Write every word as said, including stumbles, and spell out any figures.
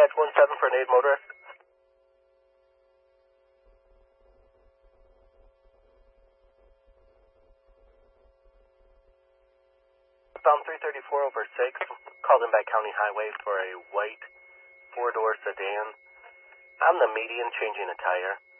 Dispatch one seven for an aid motorist. Bound three thirty-four over six, called in by County Highway for a white four-door sedan on the median changing a tire.